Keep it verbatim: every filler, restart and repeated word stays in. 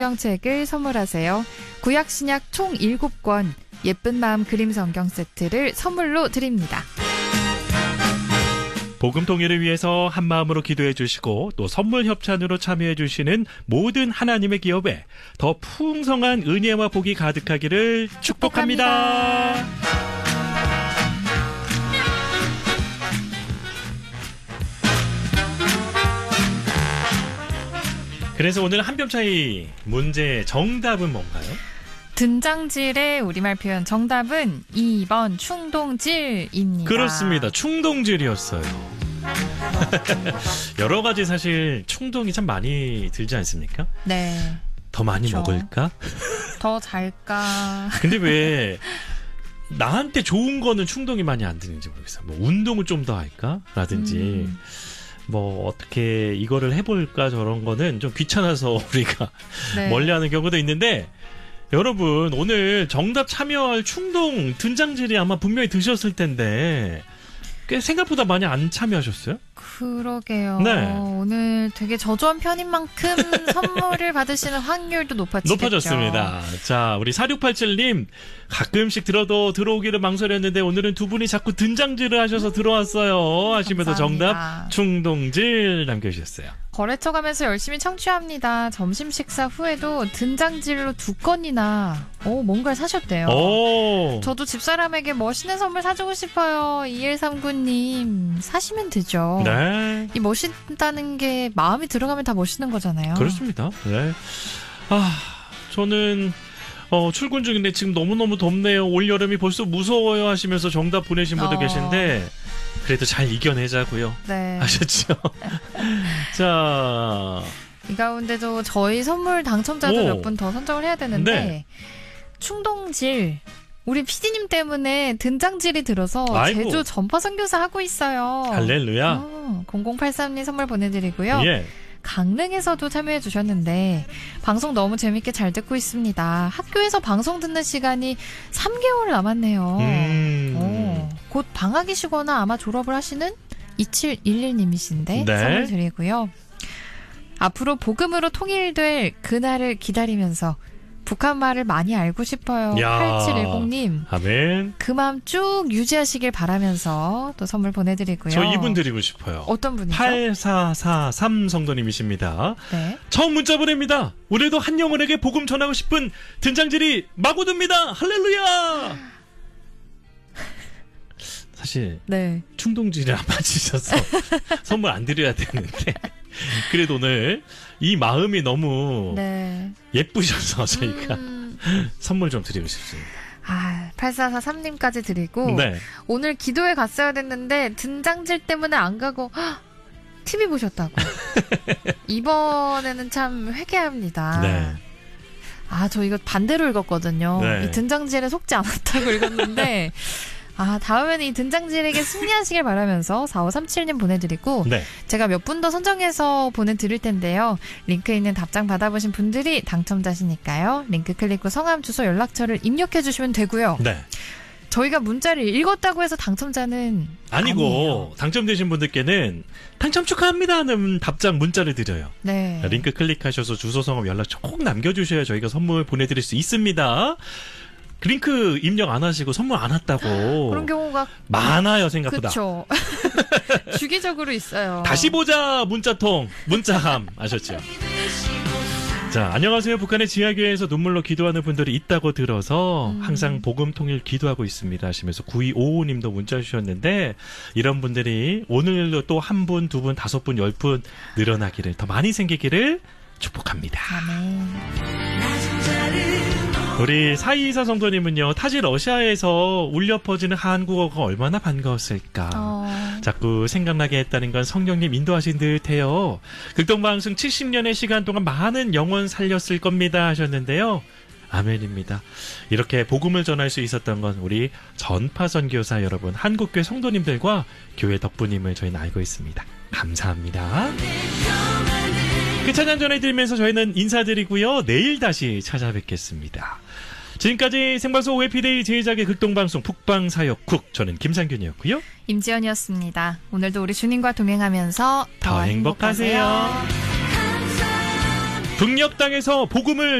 성경책을 선물하세요. 구약 신약 총 일곱 권, 예쁜 마음 그림 성경 세트를 선물로 드립니다. 복음 통일을 위해서 한 마음으로 기도해 주시고 또 선물 협찬으로 참여해 주시는 모든 하나님의 기업에 더 풍성한 은혜와 복이 가득하기를 축복합니다. 축복합니다. 그래서 오늘 한 뼘 차이 문제 정답은 뭔가요? 등장질의 우리말 표현 정답은 이 번 충동질입니다. 그렇습니다. 충동질이었어요. 여러 가지 사실 충동이 참 많이 들지 않습니까? 네. 더 많이 그렇죠. 먹을까? 더 잘까? 근데 왜 나한테 좋은 거는 충동이 많이 안 드는지 모르겠어요. 뭐 운동을 좀 더 할까? 라든지 음. 뭐 어떻게 이거를 해볼까 저런 거는 좀 귀찮아서 우리가 네. 멀리하는 경우도 있는데 여러분 오늘 정답 참여할 충동 등장질이 아마 분명히 드셨을 텐데 꽤 생각보다 많이 안 참여하셨어요? 그러게요. 네. 오늘 되게 저조한 편인 만큼 선물을 받으시는 확률도 높아지겠죠. 높아졌습니다. 자, 우리 사육팔칠 님 가끔씩 들어도 들어오기를 망설였는데 오늘은 두 분이 자꾸 등장질을 하셔서 들어왔어요. 하시면서 정답 충동질 남겨주셨어요. 거래처 가면서 열심히 청취합니다. 점심 식사 후에도 등장질로 두 건이나 오, 뭔가를 사셨대요. 오. 저도 집사람에게 멋있는 선물 사주고 싶어요. 이일삼구 님 사시면 되죠. 네. 이 멋있다는 게 마음이 들어가면 다 멋있는 거잖아요. 그렇습니다. 네. 아, 저는 어, 출근 중인데 지금 너무너무 덥네요. 올여름이 벌써 무서워요 하시면서 정답 보내신 분도 어. 계신데 그래도 잘 이겨내자고요. 네. 아셨죠? 자, 이 가운데도 저희 선물 당첨자들 몇 분 더 선정을 해야 되는데 네. 충동질 우리 피디님 때문에 등장질이 들어서 아이고. 제주 전파 선교사 하고 있어요. 할렐루야. 어, 공공팔삼 님 선물 보내드리고요. 예. 강릉에서도 참여해 주셨는데 방송 너무 재밌게 잘 듣고 있습니다. 학교에서 방송 듣는 시간이 삼 개월 남았네요. 음. 오, 곧 방학이시거나 아마 졸업을 하시는 이칠일일 님이신데 네. 선물 드리고요. 앞으로 복음으로 통일될 그날을 기다리면서 북한 말을 많이 알고 싶어요. 야. 팔칠일공 님. 아멘. 그 마음 쭉 유지하시길 바라면서 또 선물 보내드리고요. 저 이분 드리고 싶어요. 어떤 분이죠? 팔사사삼 성도님이십니다. 네. 처음 문자 보냅니다. 오늘도 한 영혼에게 복음 전하고 싶은 등장질이 마구 듭니다. 할렐루야. 사실 네. 충동질이 안 맞으셔서 선물 안 드려야 되는데 그래도 오늘 이 마음이 너무 네. 예쁘셔서 저희가 음... 선물 좀 드리고 싶습니다. 아, 팔사사삼 님까지 드리고 네. 오늘 기도회 갔어야 됐는데 등장질 때문에 안 가고 헉, 티비 보셨다고. 이번에는 참 회개합니다. 네. 아, 저 이거 반대로 읽었거든요. 네. 이 등장질에 속지 않았다고 읽었는데 아, 다음에는 이 등장질에게 승리하시길 바라면서 사오삼칠 님 보내드리고 네. 제가 몇 분 더 선정해서 보내드릴 텐데요. 링크에 있는 답장 받아보신 분들이 당첨자시니까요. 링크 클릭 후 성함, 주소, 연락처를 입력해 주시면 되고요. 네. 저희가 문자를 읽었다고 해서 당첨자는 아니고 아니에요. 당첨되신 분들께는 당첨 축하합니다 하는 답장 문자를 드려요. 네. 링크 클릭하셔서 주소, 성함, 연락처 꼭 남겨주셔야 저희가 선물 보내드릴 수 있습니다. 링크 입력 안 하시고 선물 안 왔다고 그런 경우가 많아요. 생각보다. 그렇죠. 주기적으로 있어요. 다시 보자 문자통 문자함 아셨죠? 자, 안녕하세요. 북한의 지하교회에서 눈물로 기도하는 분들이 있다고 들어서 음. 항상 복음 통일 기도하고 있습니다 하시면서 구이오오 님도 문자 주셨는데 이런 분들이 오늘도 또 한 분, 두 분, 다섯 분, 열 분 늘어나기를 더 많이 생기기를 축복합니다. 아멘. 우리 사이이사 성도님은요. 타지 러시아에서 울려 퍼지는 한국어가 얼마나 반가웠을까. 어... 자꾸 생각나게 했다는 건 성령님 인도하신 듯해요. 극동방송 칠십 년의 시간 동안 많은 영혼 살렸을 겁니다 하셨는데요. 아멘입니다. 이렇게 복음을 전할 수 있었던 건 우리 전파 선교사 여러분, 한국교회 성도님들과 교회 덕분임을 저희는 알고 있습니다. 감사합니다. 그 찬양 전해드리면서 저희는 인사드리고요. 내일 다시 찾아뵙겠습니다. 지금까지 생방송 웨피데이 제작의 극동방송 북방사역국, 저는 김상균이었고요. 임지연이었습니다. 오늘도 우리 주님과 동행하면서 더, 더 행복하세요. 행복하세요. 북녘 땅에서 복음을